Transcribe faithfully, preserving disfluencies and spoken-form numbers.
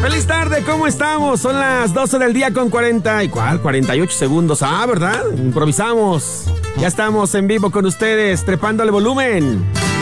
Feliz tarde, ¿cómo estamos? Son las doce del día con cuarenta y ¿cuál? cuarenta y ocho segundos. Ah, ¿verdad? Improvisamos. Ya estamos en vivo con ustedes, trepándole volumen.